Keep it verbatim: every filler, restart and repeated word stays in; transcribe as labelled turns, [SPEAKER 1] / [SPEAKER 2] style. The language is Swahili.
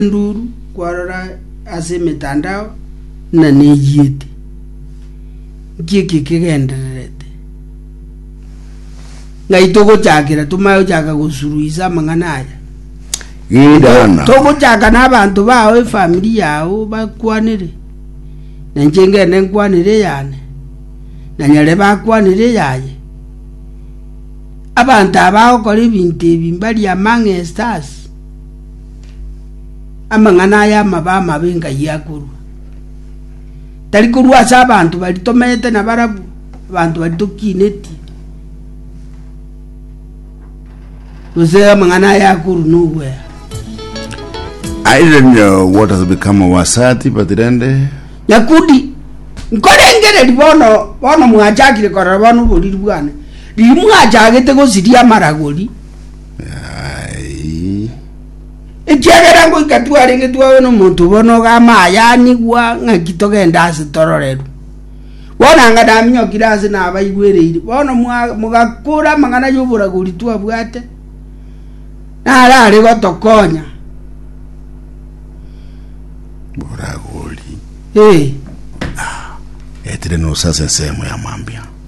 [SPEAKER 1] nduru kwarora ase mitandao na nejite kiki kigenderete ngaitoko chakira tumayo chaka gusuruiza manganaya
[SPEAKER 2] idana
[SPEAKER 1] toko chaka nabantu bawe family yao bakwanire na njenge nenkwanire yane na nyale bakwanire yaye abantu abaho kori bintu bimbali amange stars amangana ya mabama benga yakuru tari kurwa sa abantu bali tomete na barabu abantu bali tokineti uzea mangana yakuru nowhere.
[SPEAKER 2] I don't know what has become of Wasati Patirende.
[SPEAKER 1] Yakudi nkorengere libono bono mwachakire kora bono boli bwana limwachagete go sidia maragoli
[SPEAKER 2] Ai
[SPEAKER 1] ekyagera ngo ikatware ngetwa no muntu bono gama yani gwa ngakitoge ndase tororero bona ngada minyo kirase na abayigwereire bono mugakura mangana yobura goli twa bwate na rare gotokonya
[SPEAKER 2] Boragoli
[SPEAKER 1] eh
[SPEAKER 2] etire no sasa sehemu ya Mambia